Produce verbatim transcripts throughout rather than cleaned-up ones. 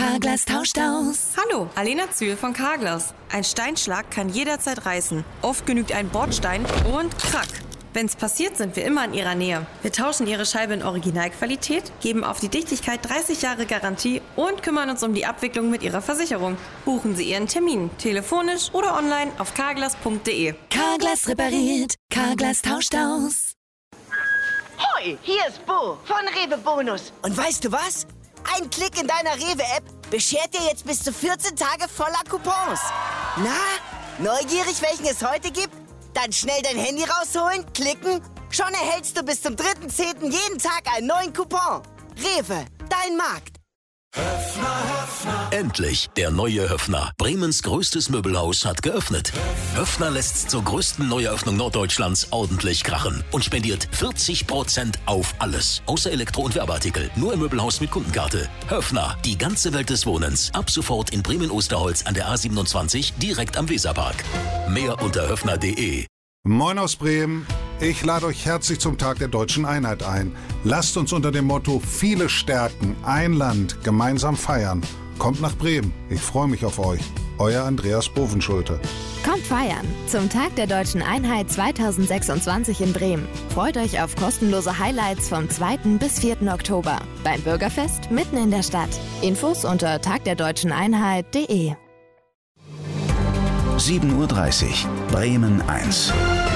Carglass tauscht aus. Hallo, Alena Zühl von Carglass. Ein Steinschlag kann jederzeit reißen. Oft genügt ein Bordstein und krack. Wenn's passiert, sind wir immer in Ihrer Nähe. Wir tauschen Ihre Scheibe in Originalqualität, geben auf die Dichtigkeit dreißig Jahre Garantie und kümmern uns um die Abwicklung mit Ihrer Versicherung. Buchen Sie Ihren Termin, telefonisch oder online auf carglass punkt de. Carglass repariert, Carglass tauscht aus. Hoi, hier ist Bo von Rewe Bonus. Und weißt du was? Ein Klick in deiner Rewe-App beschert dir jetzt bis zu vierzehn Tage voller Coupons. Na, neugierig, welchen es heute gibt? Dann schnell dein Handy rausholen, klicken. Schon erhältst du bis zum dritten zehnten jeden Tag einen neuen Coupon. Rewe, dein Markt. Höffner, Höffner. Endlich, der neue Höffner. Bremens größtes Möbelhaus hat geöffnet. Höffner lässt zur größten Neueröffnung Norddeutschlands ordentlich krachen und spendiert vierzig Prozent auf alles. Außer Elektro- und Werbeartikel. Nur im Möbelhaus mit Kundenkarte. Höffner, die ganze Welt des Wohnens. Ab sofort in Bremen-Osterholz an der A siebenundzwanzig, direkt am Weserpark. Mehr unter höffner punkt de. Moin aus Bremen. Ich lade euch herzlich zum Tag der Deutschen Einheit ein. Lasst uns unter dem Motto Viele stärken, ein Land gemeinsam feiern. Kommt nach Bremen. Ich freue mich auf euch. Euer Andreas Bovenschulte. Kommt feiern zum Tag der Deutschen Einheit zweitausendsechsundzwanzig in Bremen. Freut euch auf kostenlose Highlights vom zweiten bis vierten Oktober. Beim Bürgerfest mitten in der Stadt. Infos unter tagderdeutscheneinheit punkt de. sieben Uhr dreißig, Bremen eins.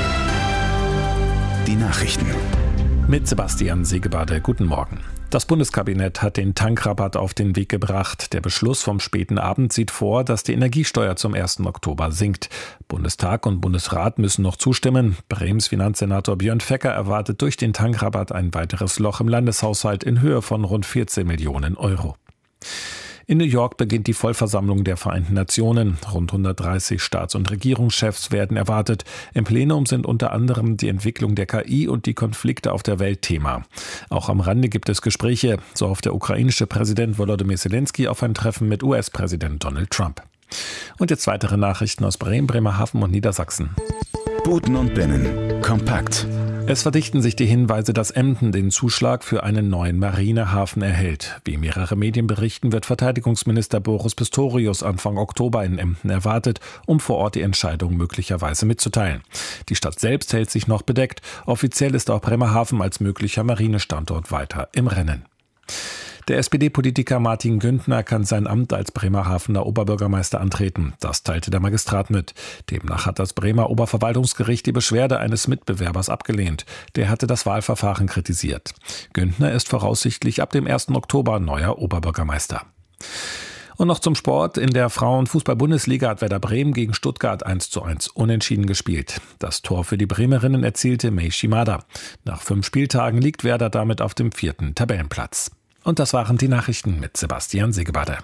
Die Nachrichten. Mit Sebastian Segebade, guten Morgen. Das Bundeskabinett hat den Tankrabatt auf den Weg gebracht. Der Beschluss vom späten Abend sieht vor, dass die Energiesteuer zum ersten Oktober sinkt. Bundestag und Bundesrat müssen noch zustimmen. Bremens Finanzsenator Björn Fecker erwartet durch den Tankrabatt ein weiteres Loch im Landeshaushalt in Höhe von rund vierzehn Millionen Euro. In New York beginnt die Vollversammlung der Vereinten Nationen. Rund hundertdreißig Staats- und Regierungschefs werden erwartet. Im Plenum sind unter anderem die Entwicklung der K I und die Konflikte auf der Welt Thema. Auch am Rande gibt es Gespräche. So hofft der ukrainische Präsident Volodymyr Zelensky auf ein Treffen mit U S-Präsident Donald Trump. Und jetzt weitere Nachrichten aus Bremen, Bremerhaven und Niedersachsen. Buten und Binnen. Kompakt. Es verdichten sich die Hinweise, dass Emden den Zuschlag für einen neuen Marinehafen erhält. Wie mehrere Medien berichten, wird Verteidigungsminister Boris Pistorius Anfang Oktober in Emden erwartet, um vor Ort die Entscheidung möglicherweise mitzuteilen. Die Stadt selbst hält sich noch bedeckt. Offiziell ist auch Bremerhaven als möglicher Marinestandort weiter im Rennen. Der S P D-Politiker Martin Güntner kann sein Amt als Bremerhavener Oberbürgermeister antreten. Das teilte der Magistrat mit. Demnach hat das Bremer Oberverwaltungsgericht die Beschwerde eines Mitbewerbers abgelehnt. Der hatte das Wahlverfahren kritisiert. Güntner ist voraussichtlich ab dem ersten Oktober neuer Oberbürgermeister. Und noch zum Sport. In der Frauenfußball-Bundesliga hat Werder Bremen gegen Stuttgart eins zu eins unentschieden gespielt. Das Tor für die Bremerinnen erzielte Mei Shimada. Nach fünf Spieltagen liegt Werder damit auf dem vierten Tabellenplatz. Und das waren die Nachrichten mit Sebastian Segebade.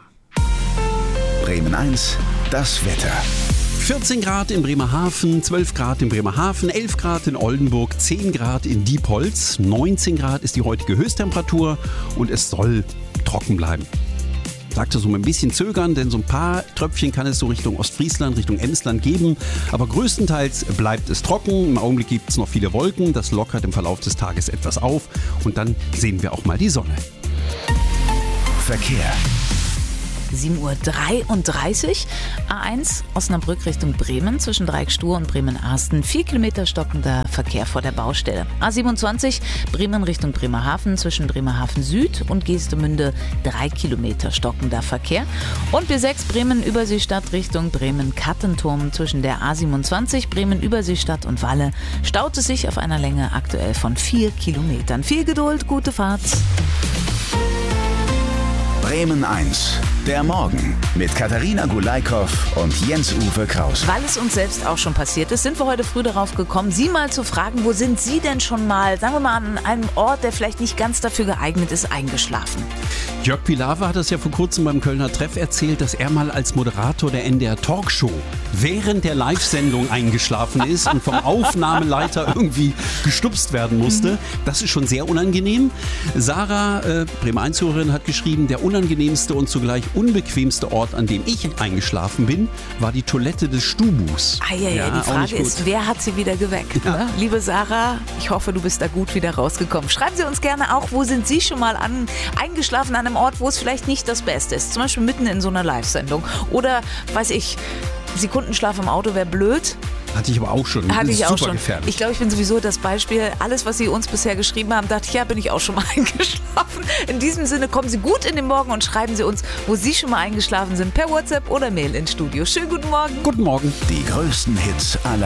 Bremen eins, das Wetter. vierzehn Grad in Bremerhaven, zwölf Grad in Bremerhaven, elf Grad in Oldenburg, zehn Grad in Diepholz, neunzehn Grad ist die heutige Höchsttemperatur und es soll trocken bleiben. Sagte so ein bisschen zögern, denn so ein paar Tröpfchen kann es so Richtung Ostfriesland, Richtung Emsland geben. Aber größtenteils bleibt es trocken. Im Augenblick gibt es noch viele Wolken. Das lockert im Verlauf des Tages etwas auf. Und dann sehen wir auch mal die Sonne. Verkehr. sieben Uhr dreiunddreißig, A eins Osnabrück Richtung Bremen zwischen Dreieckstuhr und Bremen-Arsten. Vier Kilometer stockender Verkehr vor der Baustelle. A siebenundzwanzig Bremen Richtung Bremerhaven zwischen Bremerhaven Süd und Geestemünde. Drei Kilometer stockender Verkehr. Und B sechs Bremen Überseestadt Richtung Bremen-Kattenturm zwischen der A siebenundzwanzig Bremen Überseestadt und Walle staut es sich auf einer Länge aktuell von vier Kilometern. Viel Geduld, gute Fahrt. Bremen eins, der Morgen mit Katharina Gulaikow und Jens-Uwe Kraus. Weil es uns selbst auch schon passiert ist, sind wir heute früh darauf gekommen, Sie mal zu fragen, wo sind Sie denn schon mal, sagen wir mal, an einem Ort, der vielleicht nicht ganz dafür geeignet ist, eingeschlafen? Jörg Pilawa hat es ja vor kurzem beim Kölner Treff erzählt, dass er mal als Moderator der N D R Talkshow während der Live-Sendung eingeschlafen ist und vom Aufnahmeleiter irgendwie gestupst werden musste. Das ist schon sehr unangenehm. Sarah, äh, Bremen eins-Hörerin, hat geschrieben, der unangenehmste und zugleich unbequemste Ort, an dem ich eingeschlafen bin, war die Toilette des Stubus. Ah, ja, ja, Ja, die auch Frage nicht gut. ist, wer hat sie wieder geweckt? Ja. Ne? Liebe Sarah, ich hoffe, du bist da gut wieder rausgekommen. Schreiben Sie uns gerne auch, wo sind Sie schon mal an, eingeschlafen an einem Ort, wo es vielleicht nicht das Beste ist. Zum Beispiel mitten in so einer Live-Sendung. Oder, weiß ich, Sekundenschlaf im Auto wäre blöd. Hatte ich aber auch schon. Hatte Das ich ist auch super schon. gefährlich. Ich glaube, ich bin sowieso das Beispiel. Alles, was Sie uns bisher geschrieben haben, dachte ich, ja, bin ich auch schon mal eingeschlafen. In diesem Sinne, kommen Sie gut in den Morgen und schreiben Sie uns, wo Sie schon mal eingeschlafen sind, per WhatsApp oder Mail ins Studio. Schönen guten Morgen. Guten Morgen. Die größten Hits aller